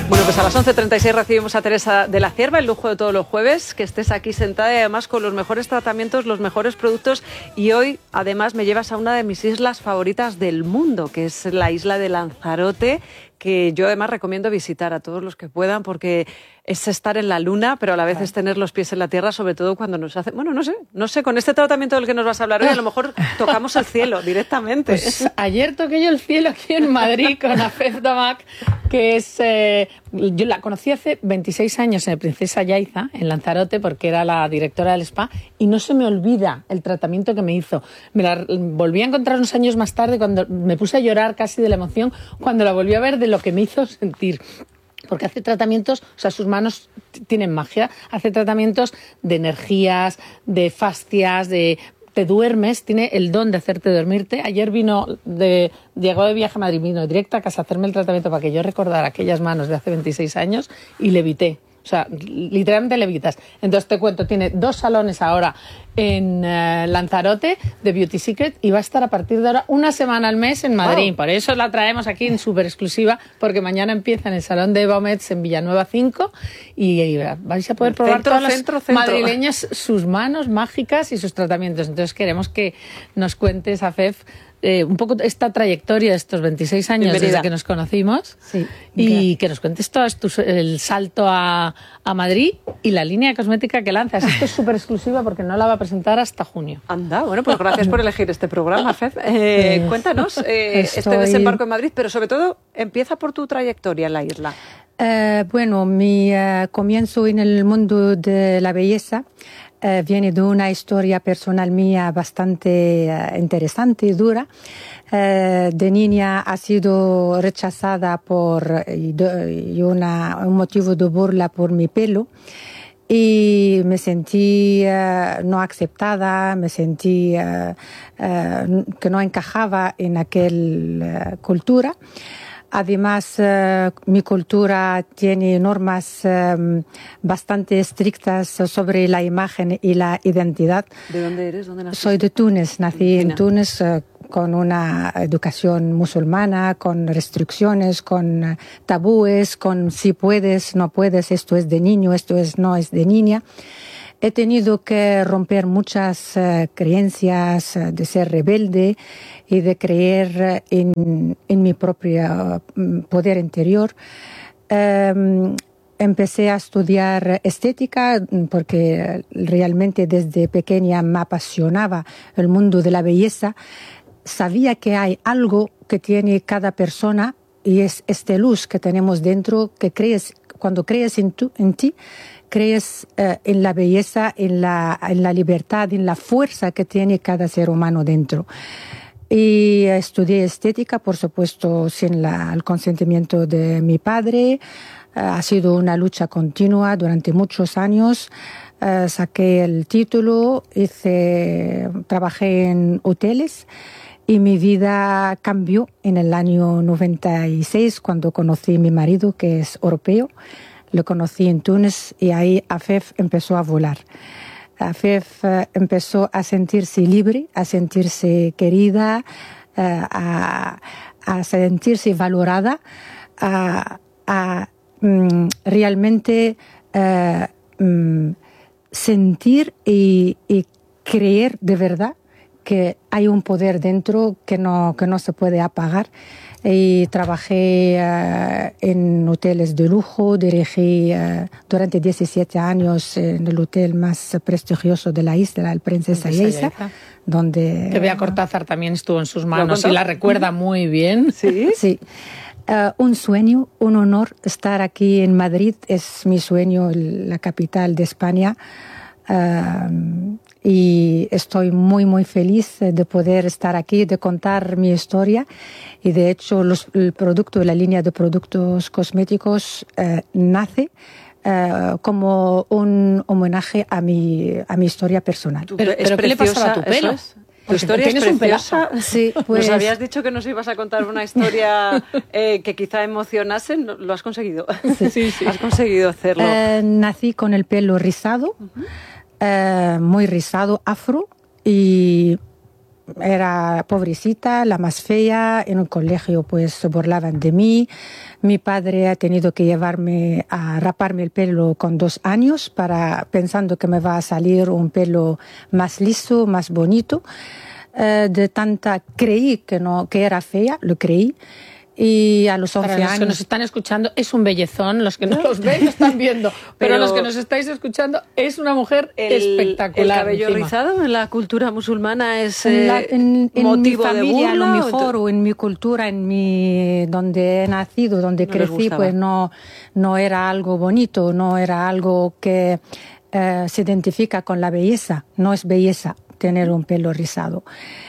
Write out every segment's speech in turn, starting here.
Bueno, pues a las 11:36 recibimos a Teresa de la Cierva, el lujo de todos los jueves, que estés aquí sentada y además con los mejores tratamientos, los mejores productos. Y hoy, además, me llevas a una de mis islas favoritas del mundo, que es la isla de Lanzarote, que yo además recomiendo visitar a todos los que puedan, porque es estar en la luna, pero a la vez es tener los pies en la tierra, sobre todo cuando nos hace... Bueno, no sé, con este tratamiento del que nos vas a hablar hoy, a lo mejor tocamos el cielo directamente. Pues ayer toqué yo el cielo aquí en Madrid con Afef Damac, que es... yo la conocí hace 26 años en el Princesa Yaiza, en Lanzarote, porque era la directora del spa, y no se me olvida el tratamiento que me hizo. Me la volví a encontrar unos años más tarde, cuando me puse a llorar casi de la emoción, cuando la volví a ver, de lo que me hizo sentir. Porque hace tratamientos, o sea, sus manos tienen magia, hace tratamientos de energías, de fascias, te duermes, tiene el don de hacerte dormirte. Ayer llegó de viaje a Madrid, vino directo a casa a hacerme el tratamiento para que yo recordara aquellas manos de hace 26 años y levité. O sea, literalmente levitas. Entonces te cuento, tiene 2 salones ahora en Lanzarote de Beauty Secret y va a estar a partir de ahora una semana al mes en Madrid. Wow. Por eso la traemos aquí en súper exclusiva, porque mañana empieza en el Salón de Eva Omets en Villanueva 5 y vais a poder probar todas las madrileñas sus manos mágicas y sus tratamientos. Entonces queremos que nos cuentes, Afef, un poco esta trayectoria de estos 26 años desde que nos conocimos, sí, y que nos cuentes todo el salto a Madrid y la línea de cosmética que lanzas. Esto es súper exclusiva porque no la va a presentar hasta junio. Anda, bueno, pues gracias por elegir este programa, Fef. Cuéntanos este desembarco en Madrid, pero sobre todo empieza por tu trayectoria en la isla. Bueno, mi comienzo en el mundo de la belleza viene de una historia personal mía bastante interesante y dura. De niña ha sido rechazada un motivo de burla por mi pelo y me sentí no aceptada, me sentí que no encajaba en aquella cultura. Además, mi cultura tiene normas bastante estrictas sobre la imagen y la identidad. ¿De dónde eres? ¿Dónde naciste? Soy de Túnez, nací en Túnez con una educación musulmana, con restricciones, con tabúes, con si puedes, no puedes, esto es de niño, no es de niña. He tenido que romper muchas creencias de ser rebelde y de creer en mi propio poder interior. Empecé a estudiar estética porque realmente desde pequeña me apasionaba el mundo de la belleza. Sabía que hay algo que tiene cada persona y es esta luz que tenemos dentro, que cuando crees en ti, crees en la belleza, en la libertad, en la fuerza que tiene cada ser humano dentro. Y estudié estética, por supuesto, sin el consentimiento de mi padre. Ha sido una lucha continua durante muchos años. Saqué el título, trabajé en hoteles y mi vida cambió en el año 96 cuando conocí a mi marido, que es europeo. Lo conocí en Túnez y ahí Afef empezó a volar. Afef empezó a sentirse libre, a sentirse querida, a sentirse valorada, a realmente sentir y creer de verdad que hay un poder dentro que no se puede apagar. Y trabajé en hoteles de lujo, dirigí durante 17 años en el hotel más prestigioso de la isla, el Princesa Yaiza, donde... Que Bea Cortázar también estuvo en sus manos y la recuerda muy bien. Sí. Sí. Un sueño, un honor estar aquí en Madrid, es mi sueño, la capital de España. Y estoy muy, muy feliz de poder estar aquí, de contar mi historia. Y de hecho, la línea de productos cosméticos nace como un homenaje a mi historia personal. ¿Pero qué le pasaba a tu pelo? Tu historia es preciosa. Sí, pues... Nos habías dicho que nos ibas a contar una historia que quizá emocionase. Lo has conseguido. Sí. Has conseguido hacerlo. Nací con el pelo rizado, muy rizado, afro, y era pobrecita, la más fea. En un colegio pues se burlaban de mí. Mi padre ha tenido que llevarme a raparme el pelo con 2 años pensando que me va a salir un pelo más liso, más bonito. De tanta creí que era fea, lo creí. Y a los 11 Para los años... que nos están escuchando, es un bellezón. Los que no los ven lo están viendo. Pero los que nos estáis escuchando, es una mujer espectacular. ¿El cabello encima. rizado en la cultura musulmana es en motivo mi familia, de burla? A lo mejor, o en mi cultura, donde he nacido, donde no les crecí, gustaba. pues no era algo bonito, no era algo que se identifica con la belleza. No es belleza tener un pelo rizado.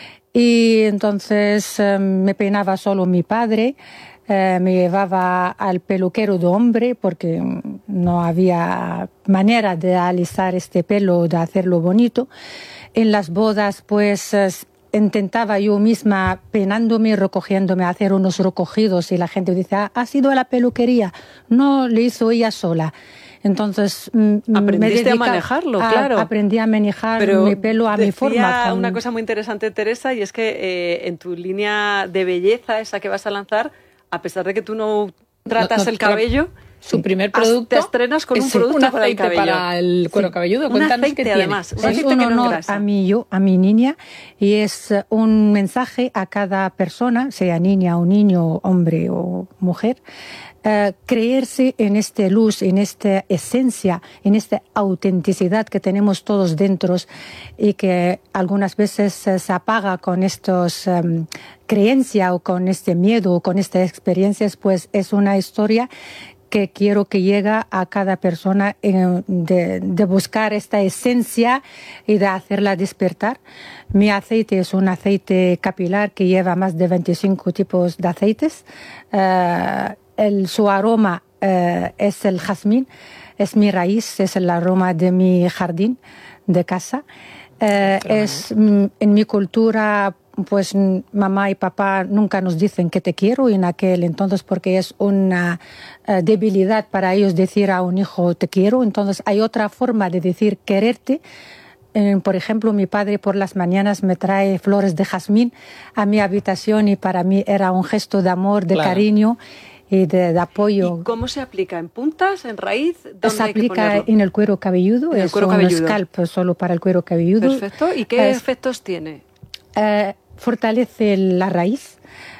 Y entonces me peinaba solo mi padre, me llevaba al peluquero de hombre porque no había manera de alisar este pelo, de hacerlo bonito. En las bodas pues intentaba yo misma peinándome, recogiéndome, hacer unos recogidos y la gente dice, ¿has ido a la peluquería? No, lo hizo ella sola. Entonces aprendiste a manejarlo, claro. Aprendí a manejar mi pelo a mi forma. Una cosa muy interesante, Teresa, y es que en tu línea de belleza, esa que vas a lanzar, a pesar de que tú no tratas el cabello, su primer producto te estrenas con un producto para el cabello. Para el cuero cabelludo. Cuéntanos aceite, qué tiene. Además, es un honor a mi niña, y es un mensaje a cada persona, sea niña o niño, hombre o mujer. Creerse en esta luz, en esta esencia, en esta autenticidad que tenemos todos dentro y que algunas veces se apaga con estos creencias o con este miedo o con estas experiencias. Pues es una historia que quiero que llegue a cada persona de buscar esta esencia y de hacerla despertar. Mi aceite es un aceite capilar que lleva más de 25 tipos de aceites. Su aroma es el jazmín, es mi raíz, es el aroma de mi jardín de casa. En mi cultura, pues mamá y papá nunca nos dicen que te quiero en aquel entonces, porque es una debilidad para ellos decir a un hijo te quiero. Entonces hay otra forma de decir quererte. Por ejemplo, mi padre por las mañanas me trae flores de jazmín a mi habitación y para mí era un gesto de amor, de cariño y de apoyo. ¿Y cómo se aplica? ¿En puntas? ¿En raíz? ¿Dónde se hay que aplica ponerlo? en el cuero cabelludo. En el cuero cabelludo. Un scalp solo para el cuero cabelludo. Perfecto. ¿Y qué efectos tiene? Fortalece la raíz,